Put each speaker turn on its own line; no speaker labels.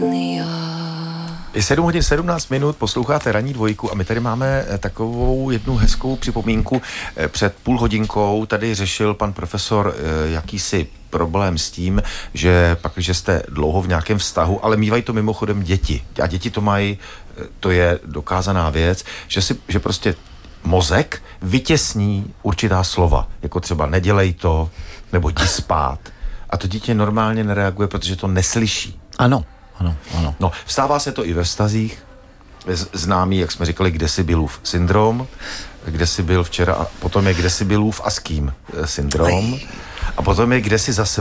Je 7 hodin 17 minut, posloucháte Ranní dvojku a my tady máme takovou jednu hezkou připomínku. Před půl hodinkou tady řešil pan profesor jakýsi problém s tím, že pak, že jste dlouho v nějakém vztahu, ale mívají to mimochodem děti. A děti to mají, to je dokázaná věc, že prostě mozek vytěsní určitá slova, jako třeba nedělej to, nebo jdi spát. A to dítě normálně nereaguje, protože to neslyší.
Ano.
No, vstává se to i ve vztazích. Známý, jak jsme říkali, Kdesibylův syndrom, kde jsi byl včera, a potom je Kdesibylův a s kým syndrom. A potom je Kde jsi zase